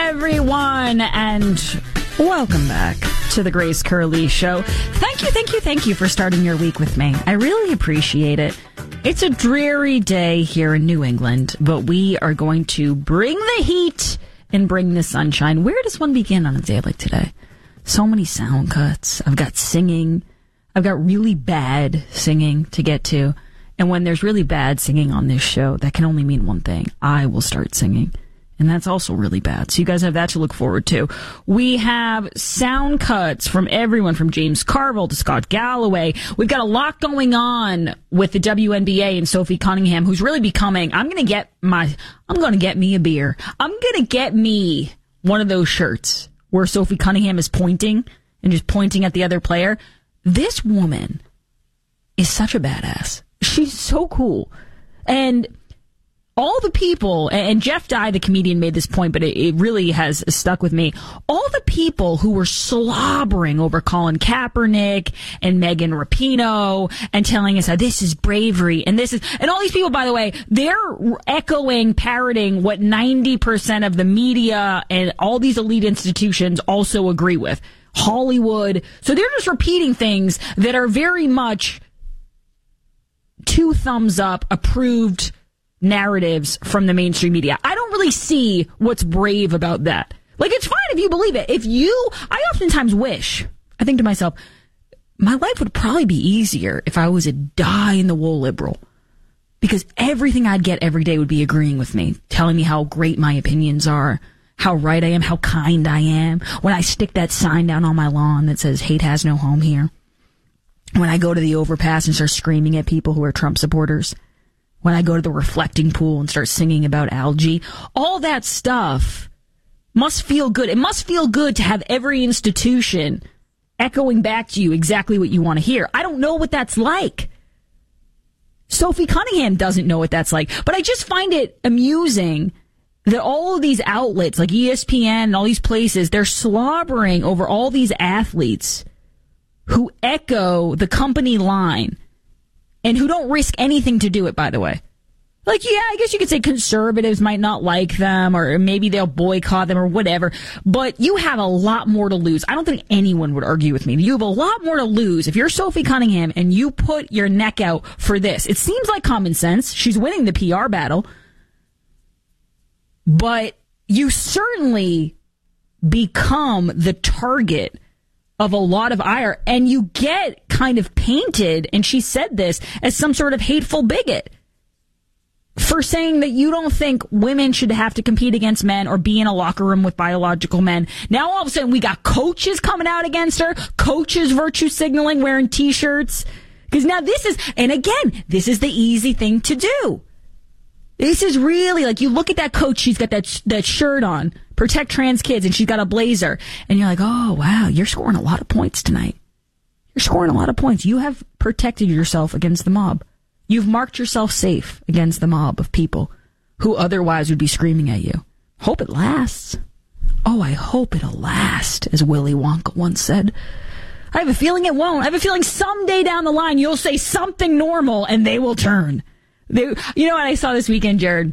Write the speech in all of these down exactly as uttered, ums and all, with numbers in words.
everyone, and welcome back to the Grace Curley Show. Thank you, thank you, thank you for starting your week with me. I really appreciate it. It's a dreary day here in New England, but we are going to bring the heat and bring the sunshine. Where does one begin on a day like today? So many sound cuts. I've got singing. I've got really bad singing to get to. And when there's really bad singing on this show, that can only mean one thing. I will start singing. And that's also really bad. So you guys have that to look forward to. We have sound cuts from everyone from James Carville to Scott Galloway. We've got a lot going on with the W N B A and Sophie Cunningham, who's really becoming, I'm going to get my, I'm going to get me a beer. I'm going to get me one of those shirts where Sophie Cunningham is pointing and just pointing at the other player. This woman is such a badass. She's so cool. And all the people, and Jeff Dye, the comedian, made this point, but it, it really has stuck with me. All the people who were slobbering over Colin Kaepernick and Megan Rapinoe and telling us how this is bravery and this is, and all these people, by the way, they're echoing, parroting what ninety percent of the media and all these elite institutions also agree with. Hollywood. So they're just repeating things that are very much two thumbs up approved narratives from the mainstream media. I don't really see what's brave about that. Like, it's fine if you believe it. If you, I oftentimes wish, I think to myself, my life would probably be easier if I was a die-in-the-wool liberal. Because everything I'd get every day would be agreeing with me, telling me how great my opinions are, how right I am, how kind I am. When I stick that sign down on my lawn that says, hate has no home here. When I go to the overpass and start screaming at people who are Trump supporters. When I go to the reflecting pool and start singing about algae. All that stuff must feel good. It must feel good to have every institution echoing back to you exactly what you want to hear. I don't know what that's like. Sophie Cunningham doesn't know what that's like. But I just find it amusing that all of these outlets like E S P N and all these places, they're slobbering over all these athletes who echo the company line and who don't risk anything to do it, by the way. Like, yeah, I guess you could say conservatives might not like them or maybe they'll boycott them or whatever, but you have a lot more to lose. I don't think anyone would argue with me. You have a lot more to lose if you're Sophie Cunningham and you put your neck out for this. It seems like common sense. She's winning the P R battle. But you certainly become the target of a lot of ire, and you get kind of painted, and she said this, as some sort of hateful bigot for saying that you don't think women should have to compete against men or be in a locker room with biological men. Now all of a sudden we got coaches coming out against her, coaches virtue signaling, wearing T-shirts. Because now this is, and again, this is the easy thing to do. This is really like, you look at that coach, she's got that that shirt on, protect trans kids, and she's got a blazer, and you're like, oh, wow, you're scoring a lot of points tonight. You're scoring a lot of points. You have protected yourself against the mob. You've marked yourself safe against the mob of people who otherwise would be screaming at you. Hope it lasts. Oh, I hope it'll last, as Willy Wonka once said. I have a feeling it won't. I have a feeling someday down the line you'll say something normal and they will turn. They, you know what I saw this weekend, Jared?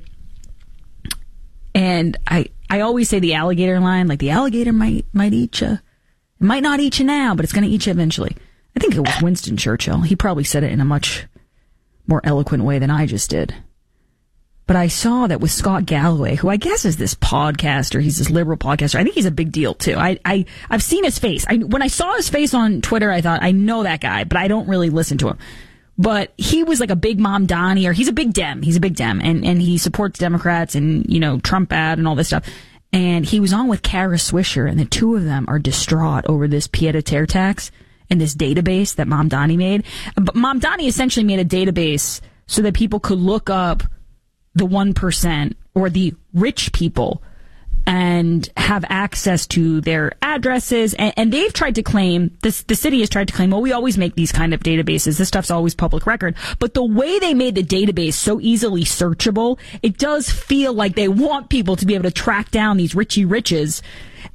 And I, I always say the alligator line, like the alligator might might eat you. It might not eat you now, but it's going to eat you eventually. I think it was Winston Churchill. He probably said it in a much more eloquent way than I just did. But I saw that with Scott Galloway, who I guess is this podcaster. He's this liberal podcaster. I think he's a big deal, too. I, I, I've seen his face. I, when I saw his face on Twitter, I thought, I know that guy, but I don't really listen to him. But he was like a big Mamdani, or he's a big Dem. He's a big Dem, and, and he supports Democrats and, you know, Trump ad and all this stuff. And he was on with Kara Swisher, and the two of them are distraught over this pied-à-terre tax and this database that Mamdani made. But Mamdani essentially made a database so that people could look up the one percent or the rich people and have access to their addresses. And, and they've tried to claim, this, the city has tried to claim, well, we always make these kind of databases. This stuff's always public record. But the way they made the database so easily searchable, it does feel like they want people to be able to track down these Richie Riches